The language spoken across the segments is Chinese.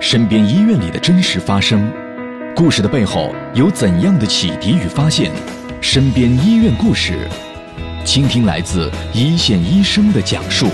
身边医院里的真实发生，故事的背后有怎样的启迪与发现？身边医院故事，倾听来自一线医生的讲述。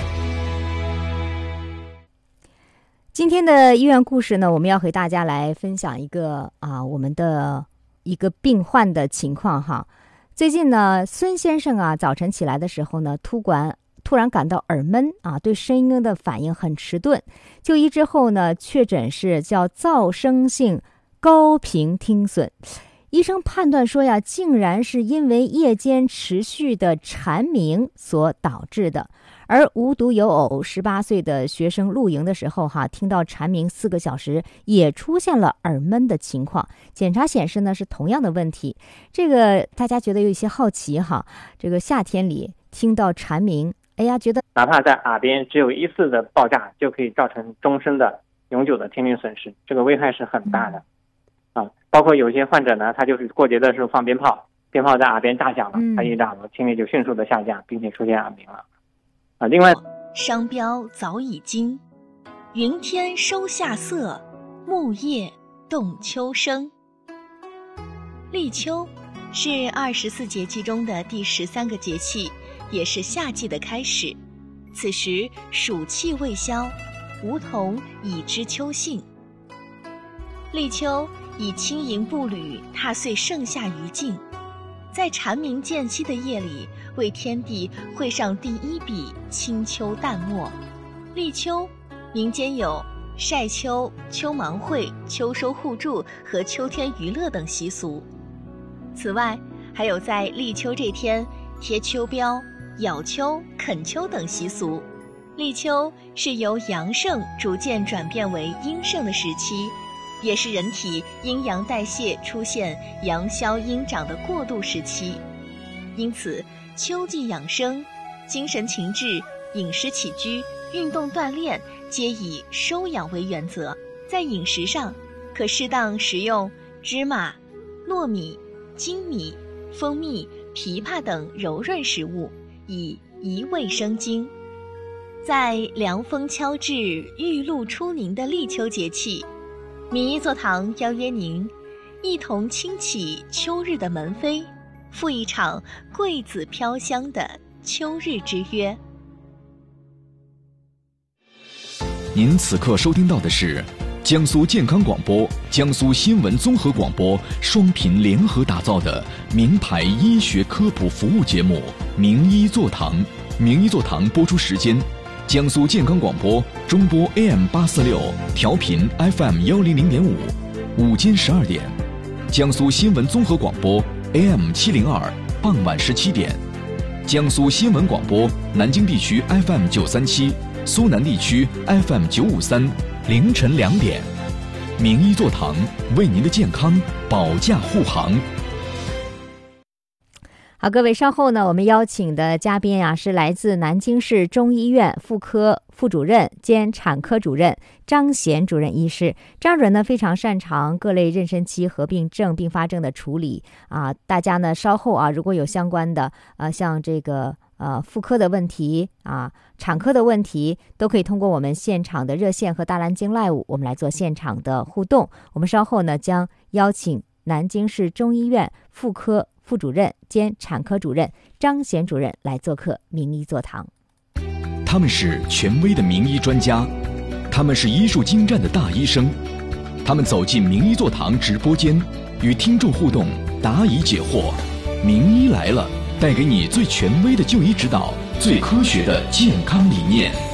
今天的医院故事呢，我们要和大家来分享一个我们的一个病患的情况哈。最近呢，孙先生早晨起来的时候呢，突然感到耳闷对声音的反应很迟钝。就医之后呢，确诊是叫噪声性高频听损。医生判断说竟然是因为夜间持续的蝉鸣所导致的。而无独有偶，18岁的学生露营的时候听到蝉鸣4个小时，也出现了耳闷的情况。检查显示呢是同样的问题。这个大家觉得有一些好奇这个夏天里听到蝉鸣，觉得哪怕在耳边只有一次的爆炸，就可以造成终身的永久的听力损失，这个危害是很大的包括有些患者呢，他就是过节的时候放鞭炮，鞭炮在耳边炸响了，他一炸了，听力就迅速的下降，并且出现耳鸣了另外， 商标早已经，云天收夏色，木叶动秋声。立秋是24节气中的第13个节气，也是夏季的开始。此时暑气未消，梧桐已知秋兴。立秋以轻盈步履踏碎盛夏余烬，在蝉鸣渐息的夜里，为天地绘上第一笔清秋淡墨。立秋民间有晒秋、秋忙会、秋收互助和秋天娱乐等习俗。此外，还有在立秋这天贴秋膘、咬秋、啃秋等习俗。立秋是由阳盛逐渐转变为阴盛的时期，也是人体阴阳代谢出现阳消阴长的过渡时期。因此秋季养生，精神情志、饮食起居、运动锻炼皆以收养为原则。在饮食上，可适当食用芝麻、糯米、粳米、蜂蜜、枇杷等柔润食物，以益胃生津。在凉风敲至、玉露初凝的立秋节气，民医座堂邀约您一同轻启秋日的门扉，赴一场桂子飘香的秋日之约。 您此刻收听到的是江苏健康广播、江苏新闻综合广播双频联合打造的名牌医学科普服务节目《名医座堂》。名医座堂播出时间：江苏健康广播中波 AM846，调频 FM100.5，午间12点；江苏新闻综合广播 AM702，傍晚17点；江苏新闻广播南京地区 FM937，苏南地区 FM953，凌晨2点。名医座堂为您的健康保驾护航。 好，各位，稍后呢，我们邀请的嘉宾是来自南京市中医院妇科副主任兼产科主任张贤主任医师。张主任呢非常擅长各类妊娠期合并症、并发症的处理大家呢稍后如果有相关的像这个妇科的问题产科的问题，都可以通过我们现场的热线和大蓝鲸 Live 我们来做现场的互动。我们稍后呢将邀请南京市中医院妇科副主任兼产科主任张贤主任来做客名医座堂。 他们是权威的名医专家，他们是医术精湛的大医生，他们走进名医座堂直播间，与听众互动，答疑解惑。名医来了，带给你最权威的就医指导，最科学的健康理念。